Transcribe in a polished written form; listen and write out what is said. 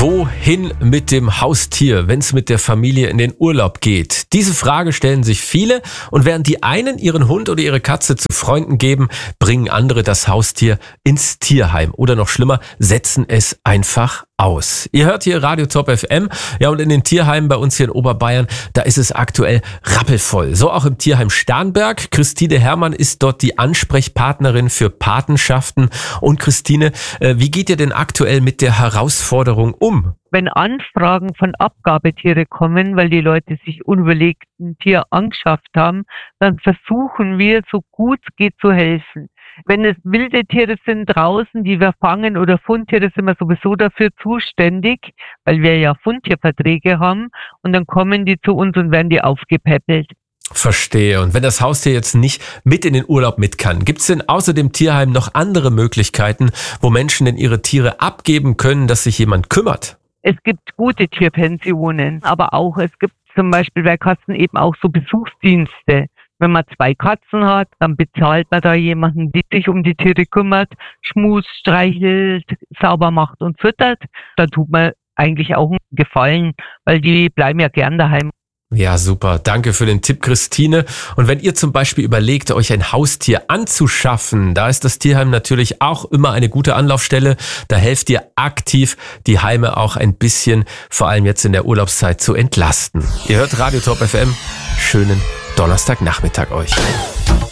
Wohin mit dem Haustier, wenn es mit der Familie in den Urlaub geht? Diese Frage stellen sich viele und während die einen ihren Hund oder ihre Katze zu Freunden geben, bringen andere das Haustier ins Tierheim oder noch schlimmer, setzen es einfach aus. Ihr hört hier Radio Top FM. Ja, und in den Tierheimen bei uns hier in Oberbayern, da ist es aktuell rappelvoll. So auch im Tierheim Starnberg. Christine Herrmann ist dort die Ansprechpartnerin für Patenschaften. Und Christine, wie geht ihr denn aktuell mit der Herausforderung um? Wenn Anfragen von Abgabetiere kommen, weil die Leute sich unüberlegt ein Tier angeschafft haben, dann versuchen wir, so gut es geht, zu helfen. Wenn es wilde Tiere sind draußen, die wir fangen, oder Fundtiere, sind wir sowieso dafür zuständig, weil wir ja Fundtierverträge haben, und dann kommen die zu uns und werden die aufgepäppelt. Verstehe. Und wenn das Haustier jetzt nicht mit in den Urlaub mit kann, gibt es denn außer dem Tierheim noch andere Möglichkeiten, wo Menschen denn ihre Tiere abgeben können, dass sich jemand kümmert? Es gibt gute Tierpensionen, aber auch es gibt zum Beispiel bei Katzen eben auch so Besuchsdienste. Wenn man 2 Katzen hat, dann bezahlt man da jemanden, der sich um die Tiere kümmert, schmust, streichelt, sauber macht und füttert. Da tut man eigentlich auch einen Gefallen, weil die bleiben ja gern daheim. Ja, super. Danke für den Tipp, Christine. Und wenn ihr zum Beispiel überlegt, euch ein Haustier anzuschaffen, da ist das Tierheim natürlich auch immer eine gute Anlaufstelle. Da helft ihr aktiv, die Heime auch ein bisschen, vor allem jetzt in der Urlaubszeit, zu entlasten. Ihr hört Radio Top FM. Schönen Donnerstagnachmittag euch.